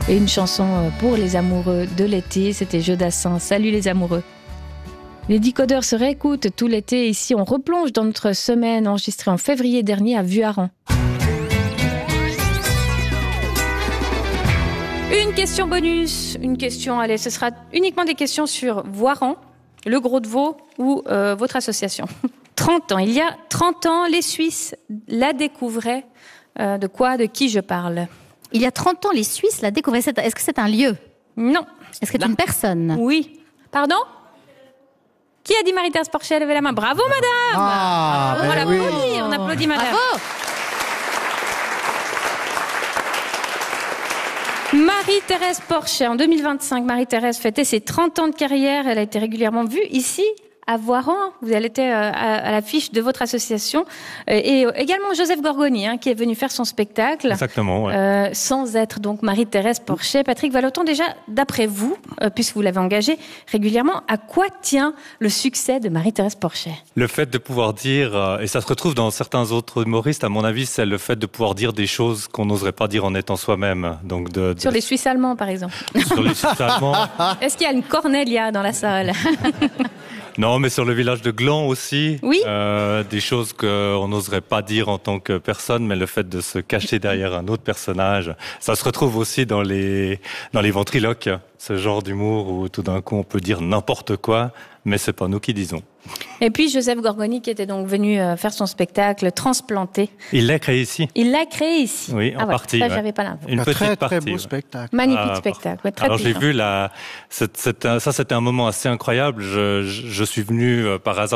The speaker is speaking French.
Et une chanson pour les amoureux de l'été, c'était Jodassin. Salut les amoureux. Les décodeurs se réécoutent tout l'été. Ici, on replonge dans notre semaine enregistrée en février dernier à Vuarran. Une question bonus. Une question, allez, ce sera uniquement des questions sur Voiran, le Gros de Vaud ou votre association. 30 ans. Il y a 30 ans, les Suisses la découvraient. De qui je parle? Il y a 30 ans, les Suisses la découvraient. Est-ce que c'est un lieu? Non. Est-ce que c'est une personne? Oui. Pardon? Qui a dit Marie-Thérèse Porchet? Levez la main. Bravo, madame! On applaudit madame. Bravo! Marie-Thérèse Porchet, en 2025, Marie-Thérèse fêtait ses 30 ans de carrière. Elle a été régulièrement vue ici, à Voiran. Elle était à l'affiche de votre association. Et également Joseph Gorgoni, qui est venu faire son spectacle. Exactement, ouais. Sans être donc Marie-Thérèse Porchet. Patrick Vallotton, déjà, d'après vous, puisque vous l'avez engagée régulièrement, à quoi tient le succès de Marie-Thérèse Porchet? Le fait de pouvoir dire, et ça se retrouve dans certains autres humoristes, à mon avis, c'est le fait de pouvoir dire des choses qu'on n'oserait pas dire en étant soi-même. Donc Sur les Suisses allemands, par exemple. Sur les Suisses allemands. Est-ce qu'il y a une Cornelia dans la salle? Non, mais sur le village de Gland aussi. Oui. Des choses qu'on n'oserait pas dire en tant que personne, mais le fait de se cacher derrière un autre personnage. Ça se retrouve aussi dans les ventriloques. Ce genre d'humour où tout d'un coup on peut dire n'importe quoi, mais c'est pas nous qui disons. Et puis Joseph Gorgoni qui était donc venu faire son spectacle Transplanté. Il l'a créé ici. Il l'a créé ici. Oui, en partie. Ça, j'avais pas l'info. Une petite partie. Très beau spectacle. Magnifique spectacle. Ouais, très alors touchant. j'ai vu ça c'était un moment assez incroyable. Je suis venu par hasard